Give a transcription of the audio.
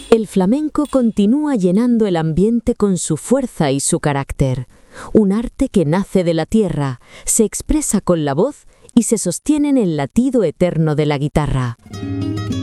El flamenco continúa llenando el ambiente con su fuerza y su carácter. Un arte que nace de la tierra, se expresa con la voz y se sostiene en el latido eterno de la guitarra.